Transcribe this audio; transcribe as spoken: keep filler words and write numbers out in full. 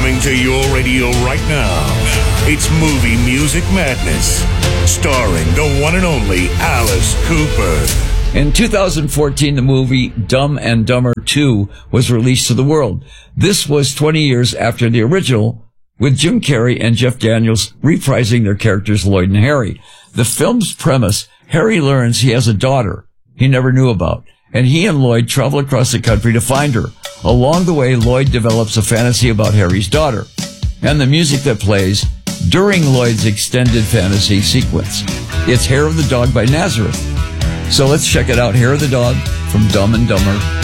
Coming to your radio right now, it's Movie Music Madness, starring the one and only Alice Cooper. In two thousand fourteen, the movie Dumb and Dumber two was released to the world. This was twenty years after the original, with Jim Carrey and Jeff Daniels reprising their characters Lloyd and Harry. The film's premise, Harry learns he has a daughter he never knew about, and he and Lloyd travel across the country to find her. Along the way, Lloyd develops a fantasy about Harry's daughter, and the music that plays during Lloyd's extended fantasy sequence. It's Hair of the Dog by Nazareth. So let's check it out. Hair of the Dog from Dumb and Dumber